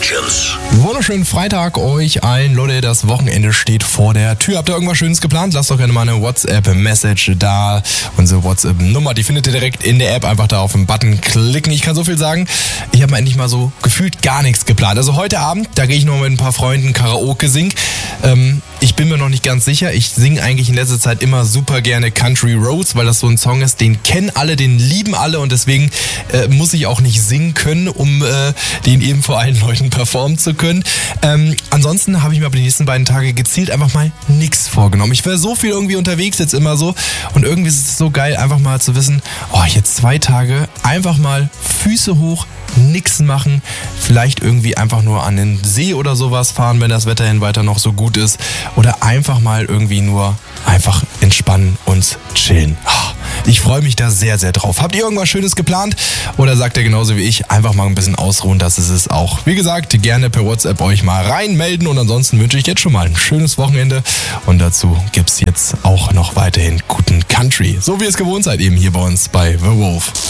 Legends. Wunderschönen Freitag euch allen. Leute, das Wochenende steht vor der Tür. Habt ihr irgendwas Schönes geplant? Lasst doch gerne mal eine WhatsApp-Message da. Unsere WhatsApp-Nummer, die findet ihr direkt in der App. Einfach da auf den Button klicken. Ich kann so viel sagen. Ich habe mal endlich mal so gefühlt gar nichts geplant. Also heute Abend, da gehe ich noch mit ein paar Freunden Karaoke singen. Ich bin mir noch nicht ganz sicher. Ich singe eigentlich in letzter Zeit immer super gerne Country Roads, weil das so ein Song ist, den kennen alle, den lieben alle und deswegen muss ich auch nicht singen können, um den eben vor allen Leuten performen zu können. Ansonsten habe ich mir aber die nächsten beiden Tage gezielt einfach mal nichts vorgenommen. Ich war so viel irgendwie unterwegs jetzt immer so und irgendwie ist es so geil, einfach mal zu wissen, oh, jetzt 2 Tage einfach mal Füße hoch, nichts machen, vielleicht irgendwie einfach nur an den See oder sowas fahren, wenn das Wetter hin weiter noch so gut ist oder einfach mal irgendwie nur einfach entspannen und chillen. Ich freue mich da sehr, sehr drauf. Habt ihr irgendwas Schönes geplant oder sagt ihr genauso wie ich, einfach mal ein bisschen ausruhen, das ist es auch. Wie gesagt, gerne per WhatsApp euch mal reinmelden und ansonsten wünsche ich jetzt schon mal ein schönes Wochenende und dazu gibt's jetzt auch noch weiterhin guten Country, so wie ihr es gewohnt seid eben hier bei uns bei The Wolf.